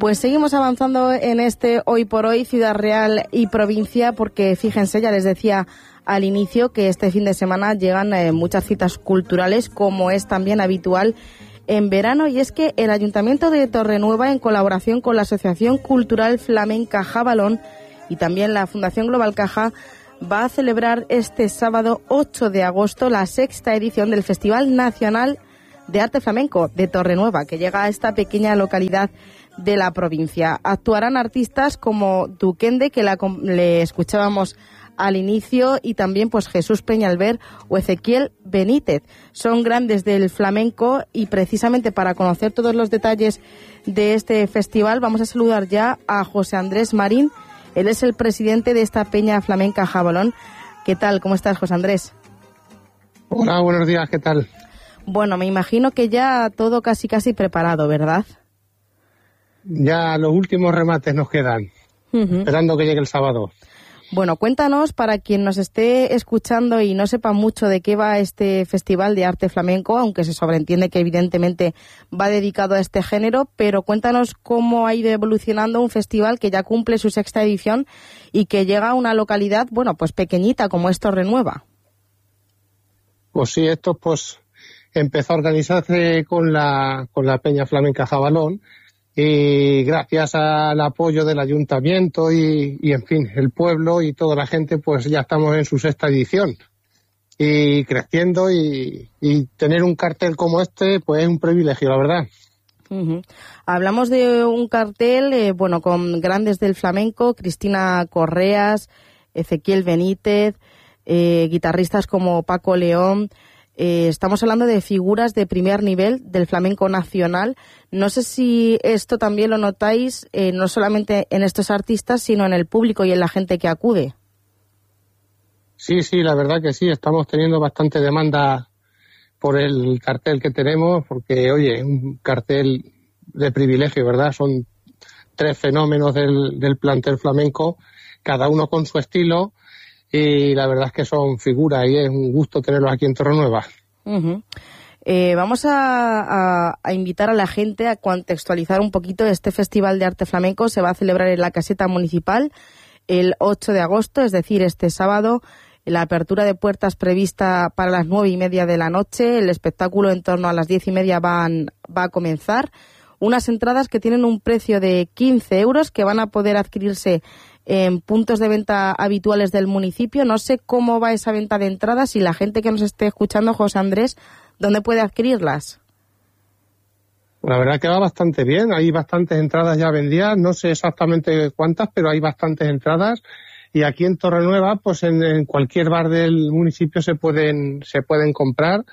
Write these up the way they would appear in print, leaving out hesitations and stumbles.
Pues seguimos avanzando en este Hoy por Hoy, Ciudad Real y provincia, porque fíjense, ya les decía al inicio que este fin de semana llegan muchas citas culturales, como es también habitual en verano, y es que el Ayuntamiento de Torrenueva, en colaboración con la Asociación Cultural Flamenca Jabalón y también la Fundación Global Caja, va a celebrar este sábado 8 de agosto la 6ª edición del Festival Nacional de Arte Flamenco de Torrenueva, que llega a esta pequeña localidad de la provincia. Actuarán artistas como Duquende, que le escuchábamos al inicio, y también pues Jesús Peñalver o Ezequiel Benítez. Son grandes del flamenco, y precisamente para conocer todos los detalles de este festival vamos a saludar ya a José Andrés Marín. Él es el presidente de esta Peña Flamenca Jabalón. ¿Qué tal? ¿Cómo estás, José Andrés? Hola, buenos días, ¿qué tal? Bueno, me imagino que ya todo casi preparado, ¿verdad? Ya los últimos remates nos quedan, esperando que llegue el sábado. Bueno, cuéntanos, para quien nos esté escuchando y no sepa mucho de qué va este Festival de Arte Flamenco, aunque se sobreentiende que evidentemente va dedicado a este género, pero cuéntanos cómo ha ido evolucionando un festival que ya cumple su 6ª edición y que llega a una localidad, bueno, pues pequeñita como es Torrenueva. Pues sí, esto pues empezó a organizarse con la Peña Flamenca Jabalón, y gracias al apoyo del ayuntamiento y en fin, el pueblo y toda la gente, pues ya estamos en su 6ª edición y creciendo, y tener un cartel como este pues es un privilegio, la verdad. Hablamos de un cartel bueno, con grandes del flamenco, Cristina Correas, Ezequiel Benítez, guitarristas como Paco León. Estamos hablando de figuras de primer nivel del flamenco nacional. No sé si esto también lo notáis, no solamente en estos artistas, sino en el público y en la gente que acude. Sí, la verdad que sí, estamos teniendo bastante demanda por el cartel que tenemos, porque, oye, un cartel de privilegio, ¿verdad? Son 3 fenómenos del plantel flamenco, cada uno con su estilo, y la verdad es que son figuras y es un gusto tenerlos aquí en Torrenueva. Vamos a invitar a la gente a contextualizar un poquito. Este Festival de Arte Flamenco se va a celebrar en la Caseta Municipal el 8 de agosto, es decir, este sábado. La apertura de puertas prevista para las 9:30 de la noche. El espectáculo en torno a las 10:30 va a comenzar. Unas entradas que tienen un precio de 15 euros que van a poder adquirirse en puntos de venta habituales del municipio. No sé cómo va esa venta de entradas, y la gente que nos esté escuchando, José Andrés, ¿dónde puede adquirirlas? La verdad que va bastante bien, hay bastantes entradas ya vendidas, no sé exactamente cuántas, pero hay bastantes entradas, y aquí en Torrenueva, pues en cualquier bar del municipio se pueden comprar.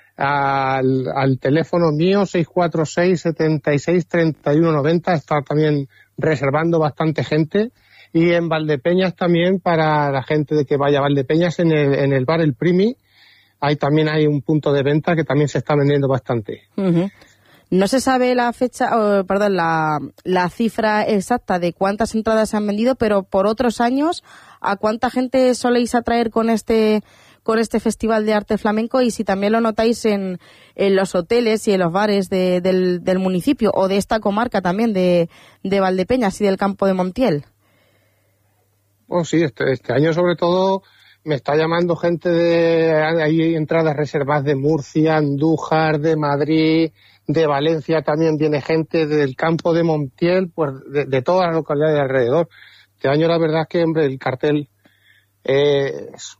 Al teléfono mío 646 76 31 90 está también reservando bastante gente, y en Valdepeñas también, para la gente de que vaya a Valdepeñas, en el bar El Primi también hay un punto de venta que también se está vendiendo bastante. No se sabe la fecha, la cifra exacta de cuántas entradas se han vendido, pero por otros años, ¿a cuánta gente soléis atraer con este Festival de Arte Flamenco? Y si también lo notáis en los hoteles y en los bares del municipio, o de esta comarca también, de Valdepeñas y del Campo de Montiel. Pues sí, este año sobre todo me está llamando gente hay entradas reservadas de Murcia, Andújar, de Madrid, de Valencia, también viene gente del Campo de Montiel, pues de todas las localidades de alrededor. Este año la verdad es que, hombre, el cartel es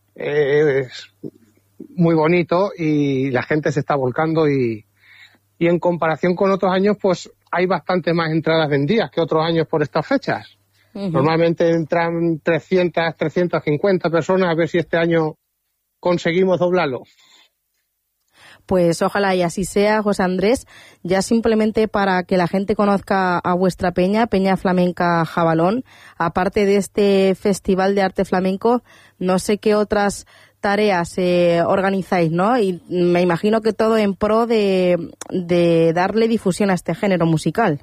muy bonito y la gente se está volcando, y en comparación con otros años pues hay bastante más entradas vendidas que otros años por estas fechas. Normalmente entran 350 personas, a ver si este año conseguimos doblarlo. Pues ojalá y así sea, José Andrés. Ya simplemente para que la gente conozca a vuestra Peña Flamenca Jabalón, aparte de este Festival de Arte Flamenco, no sé qué otras tareas organizáis, ¿no? Y me imagino que todo en pro de darle difusión a este género musical.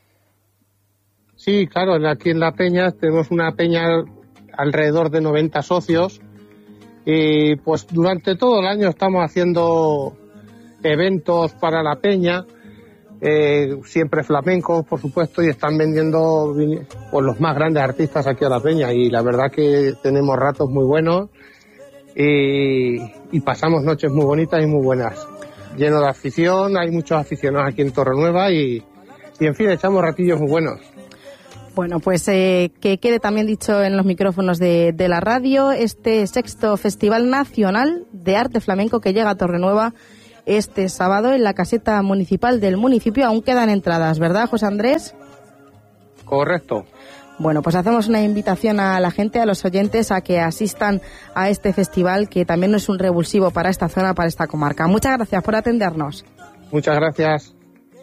Sí, claro, aquí en la Peña tenemos una peña alrededor de 90 socios, y pues durante todo el año estamos haciendo eventos para la peña, siempre flamencos, por supuesto, y están vendiendo pues, los más grandes artistas aquí a la peña, y la verdad que tenemos ratos muy buenos y pasamos noches muy bonitas y muy buenas, lleno de afición. Hay muchos aficionados aquí en Torrenueva y en fin, echamos ratillos muy buenos. Bueno, pues que quede también dicho en los micrófonos de la radio, este 6º Festival Nacional de Arte Flamenco que llega a Torrenueva este sábado en la caseta municipal del municipio. Aún quedan entradas, ¿verdad, José Andrés? Correcto. Bueno, pues hacemos una invitación a la gente, a los oyentes, a que asistan a este festival, que también es un revulsivo para esta zona, para esta comarca. Muchas gracias por atendernos. Muchas gracias.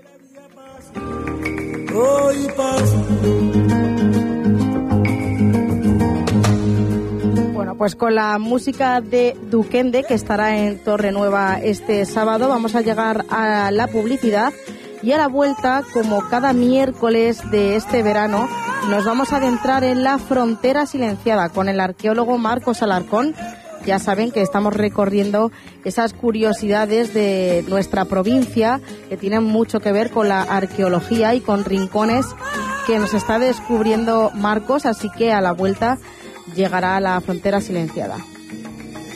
Bueno, pues con la música de Duquende, que estará en Torrenueva este sábado, vamos a llegar a la publicidad y a la vuelta, como cada miércoles de este verano, nos vamos a adentrar en la frontera silenciada con el arqueólogo Marcos Alarcón. Ya saben que estamos recorriendo esas curiosidades de nuestra provincia que tienen mucho que ver con la arqueología y con rincones que nos está descubriendo Marcos, así que a la vuelta llegará a la frontera silenciada.